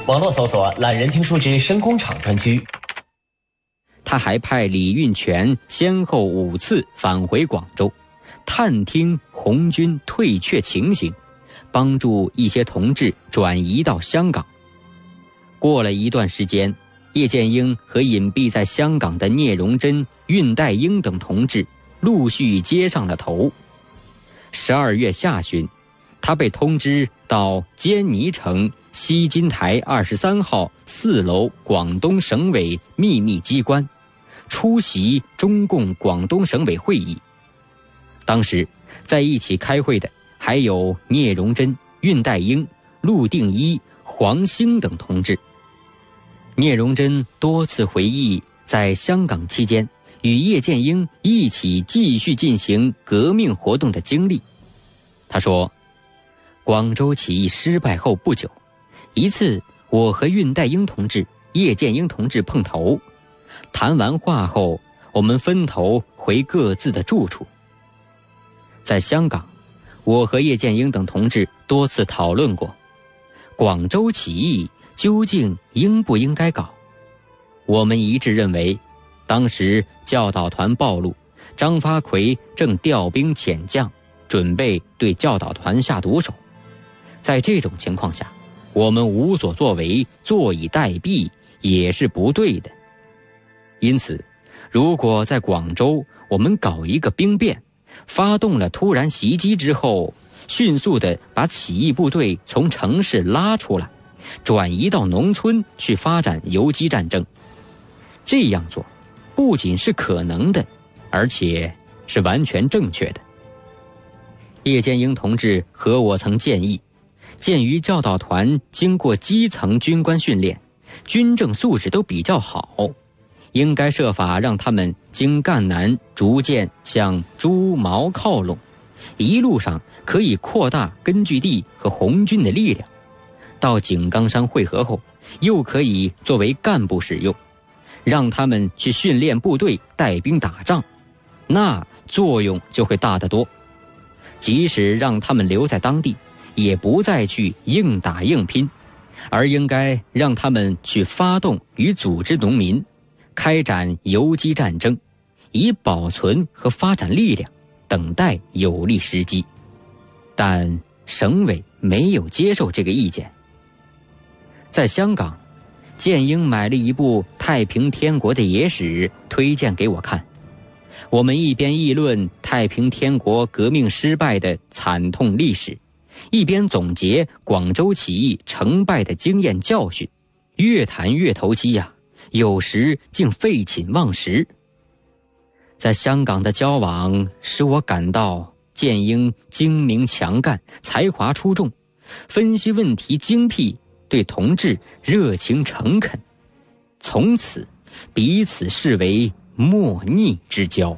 网络搜索懒人听书之声工厂专区。 他还派李运权先后5次返回广州，探听红军退却情形，帮助一些同志转移到香港。过了一段时间，叶剑英和隐蔽在香港的聂荣臻、恽代英等同志陆续接上了头。12月下旬，他被通知到坚尼城西金台23号4楼广东省委秘密机关出席中共广东省委会议。当时在一起开会的还有聂荣臻、恽代英、陆定一、黄兴等同志。聂荣臻多次回忆在香港期间与叶剑英一起继续进行革命活动的经历。他说，广州起义失败后不久，一次我和恽代英同志、叶剑英同志碰头，谈完话后，我们分头回各自的住处。在香港，我和叶剑英等同志多次讨论过，广州起义究竟应不应该搞？我们一致认为，当时教导团暴露，张发奎正调兵遣将，准备对教导团下毒手。在这种情况下，我们无所作为，坐以待毙也是不对的。因此，如果在广州我们搞一个兵变，发动了突然袭击之后，迅速地把起义部队从城市拉出来，转移到农村去发展游击战争，这样做不仅是可能的，而且是完全正确的。叶剑英同志和我曾建议，鉴于教导团经过基层军官训练，军政素质都比较好，应该设法让他们经赣南逐渐向朱毛靠拢，一路上可以扩大根据地和红军的力量，到井冈山会合后又可以作为干部使用，让他们去训练部队带兵打仗，那作用就会大得多。即使让他们留在当地，也不再去硬打硬拼，而应该让他们去发动与组织农民，开展游击战争，以保存和发展力量，等待有利时机。但省委没有接受这个意见。在香港，剑英买了一部《太平天国的野史》推荐给我看，我们一边议论太平天国革命失败的惨痛历史，一边总结广州起义成败的经验教训，越谈越投机呀，有时竟废寝忘食。在香港的交往使我感到剑英精明强干，才华出众，分析问题精辟，对同志热情诚恳，从此彼此视为莫逆之交。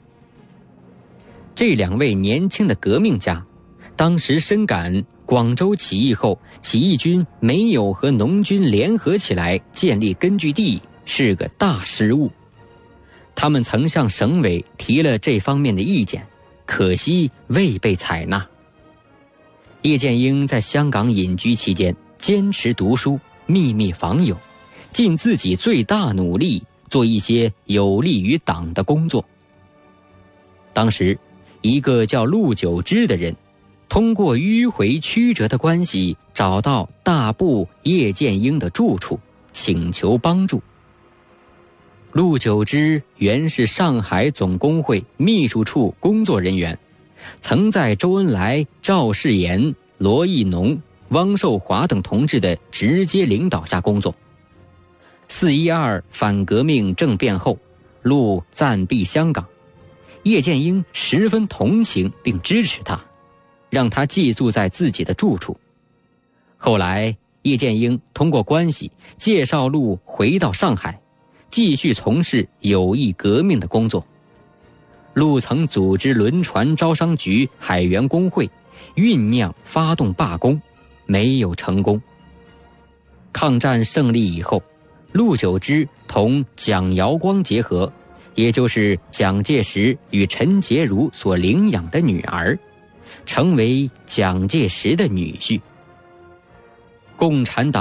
这2位年轻的革命家当时深感广州起义后起义军没有和农军联合起来建立根据地是个大失误。他们曾向省委提了这方面的意见，可惜未被采纳。叶剑英在香港隐居期间坚持读书，秘密访友，尽自己最大努力做一些有利于党的工作。当时一个叫陆九之的人通过迂回曲折的关系找到大部叶剑英的住处，请求帮助。陆九之原是上海总工会秘书处工作人员，曾在周恩来、赵世炎、罗亦农、汪寿华等同志的直接领导下工作。412反革命政变后，陆暂避香港，叶剑英十分同情并支持他，让他寄宿在自己的住处。后来叶剑英通过关系介绍陆回到上海，继续从事有益革命的工作。陆曾组织轮船招商局、海员工会，酝酿发动罢工，没有成功。抗战胜利以后，陆九之同蒋瑶光结合，也就是蒋介石与陈洁如所领养的女儿，成为蒋介石的女婿。共产党